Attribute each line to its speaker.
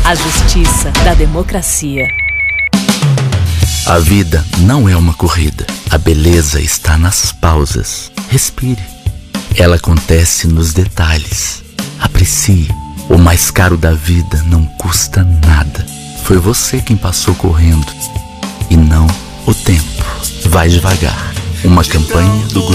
Speaker 1: A justiça da democracia.
Speaker 2: A vida não é uma corrida. A beleza está nas pausas. Respire. Ela acontece nos detalhes. Aprecie. O mais caro da vida não custa nada. Foi você quem passou correndo e não o tempo. Vai devagar. Uma campanha do Grupo